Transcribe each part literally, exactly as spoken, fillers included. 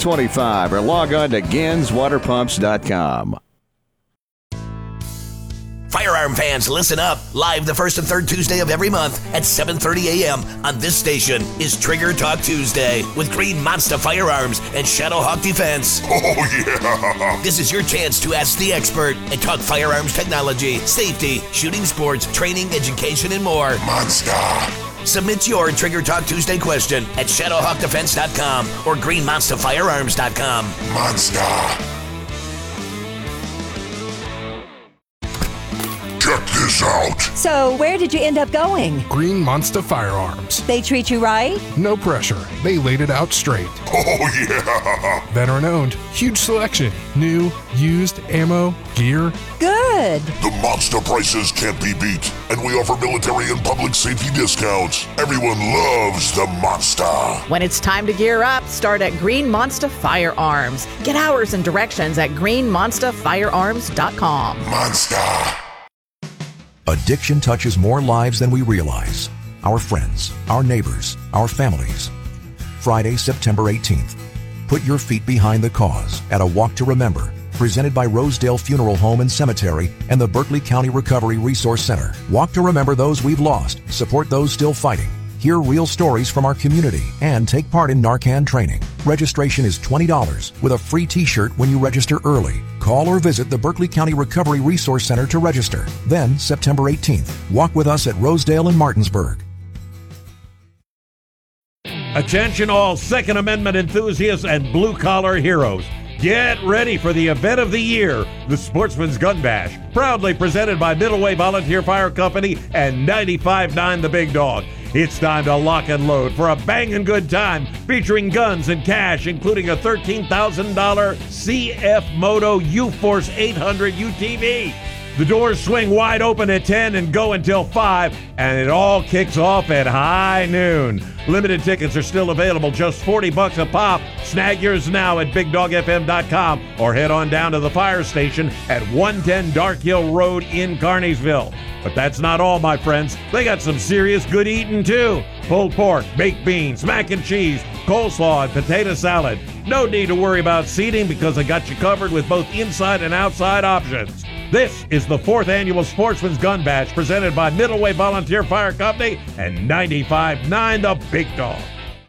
twenty-five or log on to gens water pumps dot com. Firearm fans, listen up. Live the first and third Tuesday of every month at seven thirty a.m. on this station is Trigger Talk Tuesday with Green Monster Firearms and Shadowhawk Defense. Oh, yeah. This is your chance to ask the expert and talk firearms technology, safety, shooting sports, training, education, and more. Monster. Submit your Trigger Talk Tuesday question at shadowhawk defense dot com or green monster firearms dot com. Monster. Check this out. So, where did you end up going? Green Monster Firearms. They treat you right? No pressure. They laid it out straight. Oh, yeah. Veteran owned. Huge selection. New, used, ammo, gear. Good. The monster prices can't be beat, and we offer military and public safety discounts. Everyone loves the monster. When it's time to gear up, start at Green Monster Firearms. Get hours and directions at green monster firearms dot com. Monster. Addiction touches more lives than we realize. Our friends, our neighbors, our families. Friday, September eighteenth. Put your feet behind the cause at a Walk to Remember, presented by Rosedale Funeral Home and Cemetery and the Berkeley County Recovery Resource Center. Walk to remember those we've lost, support those still fighting, hear real stories from our community, and take part in Narcan training. Registration is twenty dollars with a free t-shirt when you register early. Call or visit the Berkeley County Recovery Resource Center to register. Then, September eighteenth, walk with us at Rosedale and Martinsburg. Attention all Second Amendment enthusiasts and blue-collar heroes. Get ready for the event of the year, the Sportsman's Gun Bash, proudly presented by Middleway Volunteer Fire Company and ninety-five point nine The Big Dog. It's time to lock and load for a banging good time featuring guns and cash, including a thirteen thousand dollars C F Moto U-Force eight hundred U T V. The doors swing wide open at ten and go until five, and it all kicks off at high noon. Limited tickets are still available, just forty bucks a pop. Snag yours now at big dog f m dot com or head on down to the fire station at one ten Dark Hill Road in Carneysville. But that's not all, my friends. They got some serious good eating, too. Pulled pork, baked beans, mac and cheese, coleslaw, and potato salad. No need to worry about seating because they got you covered with both inside and outside options. This is the fourth annual Sportsman's Gun Bash presented by Middleway Volunteer Fire Company and ninety-five point nine The Big Dog.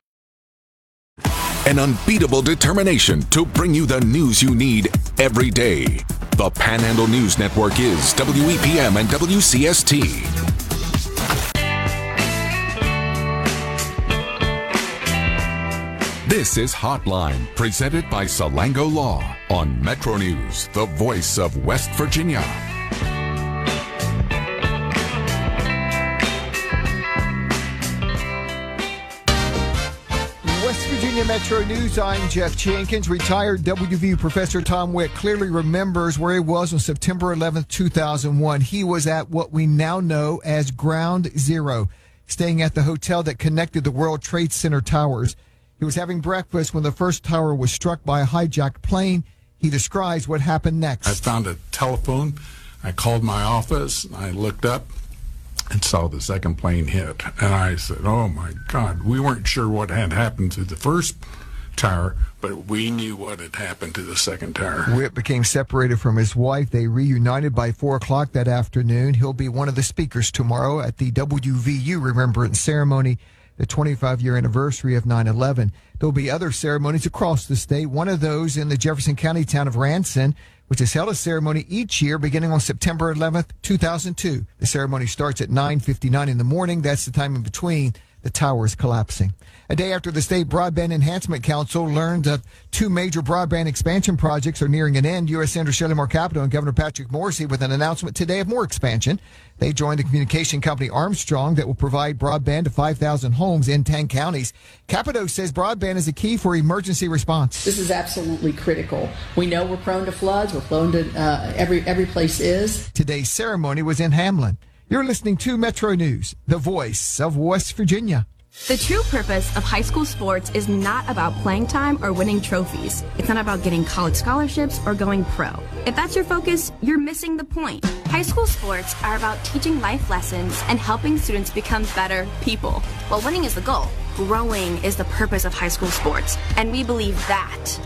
An unbeatable determination to bring you the news you need every day. The Panhandle News Network is W E P M and W C S T. This is Hotline, presented by Salango Law on Metro News, the voice of West Virginia. West Virginia Metro News, I'm Jeff Jenkins. Retired W V U professor Tom Wick clearly remembers where he was on September eleventh, two thousand one. He was at what we now know as Ground Zero, staying at the hotel that connected the World Trade Center towers. He was having breakfast when the first tower was struck by a hijacked plane. He describes what happened next. I found a telephone. I called my office. I looked up and saw the second plane hit. And I said, oh, my God. We weren't sure what had happened to the first tower, but we knew what had happened to the second tower. Witt became separated from his wife. They reunited by four o'clock that afternoon. He'll be one of the speakers tomorrow at the W V U Remembrance Ceremony, the twenty-five-year anniversary of nine eleven. There'll be other ceremonies across the state, one of those in the Jefferson County town of Ranson, which has held a ceremony each year beginning on September eleventh, two thousand two. The ceremony starts at nine fifty-nine in the morning. That's the time in between the towers collapsing. A day after the State Broadband Enhancement Council learned that two major broadband expansion projects are nearing an end, U S Senator Shelley Moore Capito and Governor Patrick Morrisey with an announcement today of more expansion. They joined the communication company Armstrong that will provide broadband to five thousand homes in ten counties. Capito says broadband is a key for emergency response. This is absolutely critical. We know we're prone to floods. We're prone to, uh, every, every place is. Today's ceremony was in Hamlin. You're listening to Metro News, the voice of West Virginia. The true purpose of high school sports is not about playing time or winning trophies. It's not about getting college scholarships or going pro. If that's your focus, you're missing the point. High school sports are about teaching life lessons and helping students become better people. While winning is the goal, growing is the purpose of high school sports, and we believe that